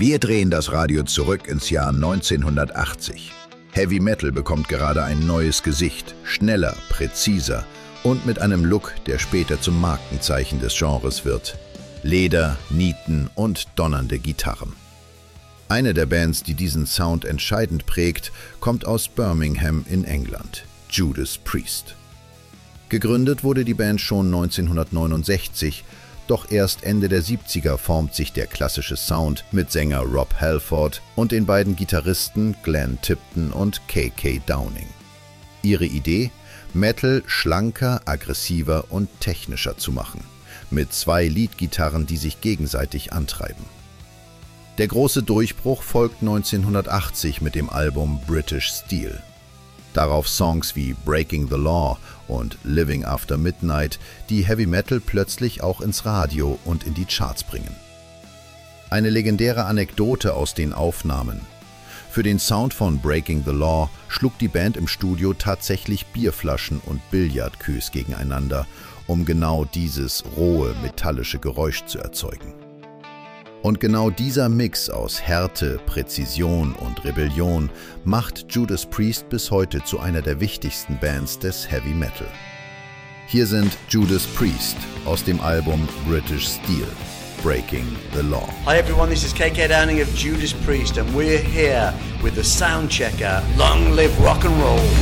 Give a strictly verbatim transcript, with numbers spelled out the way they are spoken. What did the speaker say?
Wir drehen das Radio zurück ins Jahr neunzehnhundertachtzig. Heavy Metal bekommt gerade ein neues Gesicht, schneller, präziser und mit einem Look, der später zum Markenzeichen des Genres wird. Leder, Nieten und donnernde Gitarren. Eine der Bands, die diesen Sound entscheidend prägt, kommt aus Birmingham in England, Judas Priest. Gegründet wurde die Band schon neunzehnhundertneunundsechzig, doch erst Ende der siebziger formt sich der klassische Sound mit Sänger Rob Halford und den beiden Gitarristen Glenn Tipton und K K Downing. Ihre Idee? Metal schlanker, aggressiver und technischer zu machen, mit zwei Leadgitarren, die sich gegenseitig antreiben. Der große Durchbruch folgt neunzehnhundertachtzig mit dem Album British Steel. Darauf Songs wie Breaking the Law und Living After Midnight, die Heavy Metal plötzlich auch ins Radio und in die Charts bringen. Eine legendäre Anekdote aus den Aufnahmen. Für den Sound von Breaking the Law schlug die Band im Studio tatsächlich Bierflaschen und Billardqueues gegeneinander, um genau dieses rohe, metallische Geräusch zu erzeugen. Und genau dieser Mix aus Härte, Präzision und Rebellion macht Judas Priest bis heute zu einer der wichtigsten Bands des Heavy Metal. Hier sind Judas Priest aus dem Album British Steel, Breaking the Law. Hi everyone, this is K K Downing of Judas Priest and we're here with the Soundchecker. Long live rock and roll!